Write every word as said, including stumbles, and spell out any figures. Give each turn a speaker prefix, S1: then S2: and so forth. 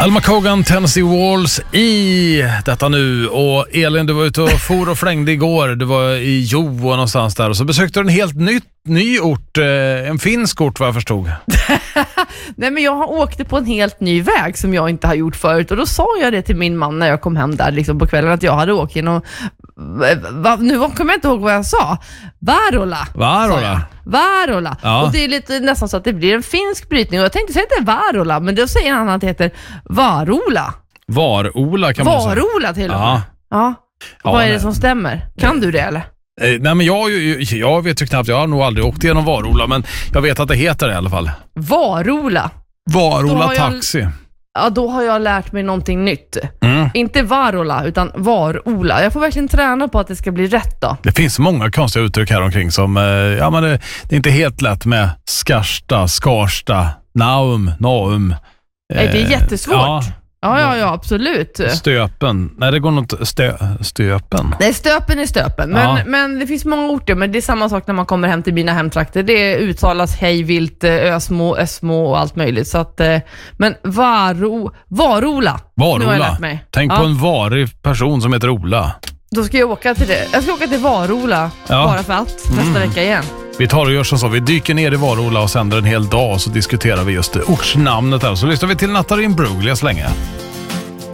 S1: Alma Cogan, Tennessee Walls i detta nu. Och Elin, du var ute och for och flängde igår. Du var i Jo någonstans där. Och så besökte du en helt ny, ny ort, en finsk ort vad jag förstod.
S2: Nej, men jag åkte på en helt ny väg som jag inte har gjort förut. Och då sa jag det till min man när jag kom hem där liksom på kvällen, att jag hade åkt genom... Va, nu kommer jag inte ihåg vad jag sa. Varola.
S1: Varola.
S2: Varola. Ja. Och det är lite nästan så att det blir en finsk brytning. Och jag tänkte säga att det är Varola, men då säger han att det heter Varola.
S1: Varola kan man säga.
S2: Varola till och med.
S1: Ja.
S2: Ja.
S1: Ja,
S2: vad är
S1: nej.
S2: det som stämmer? Kan du det eller?
S1: Eh, nej men jag, jag vet ju knappt, jag har nog aldrig åkt igenom Varola, men jag vet att det heter det i alla fall.
S2: Varola.
S1: Varola
S2: jag...
S1: taxi.
S2: Ja, då har jag lärt mig någonting nytt.
S1: Mm.
S2: Inte Varola, utan Varola. Jag får verkligen träna på att det ska bli rätt då.
S1: Det finns många konstiga uttryck här omkring som, eh, ja men det, det är inte helt lätt med Skarsta, Skarsta, Naum, Naum. Eh,
S2: Nej, det är jättesvårt.
S1: Ja.
S2: Ja, ja, ja, absolut.
S1: Stöpen. Nej, det går nog inte. Stö, stöpen.
S2: Nej, stöpen är stöpen. Men,
S1: Ja.
S2: men det finns många orter, men det är samma sak när man kommer hem till mina hemtrakter. Det uttalas hejvilt, ösmo, ösmo och allt möjligt. Så att, men Varo, Varola.
S1: Varola.
S2: Nu har jag lärt mig.
S1: Tänk
S2: Ja.
S1: på en varig person som heter Ola.
S2: Då ska jag åka till det. Jag ska åka till Varola
S1: Ja.
S2: bara för allt nästa vecka igen.
S1: Vi tar och gör som så. Vi dyker ner i Varola och sänder en hel dag och så diskuterar vi just ortsnamnet där. Så lyssnar vi till Natarin Bruglia så länge.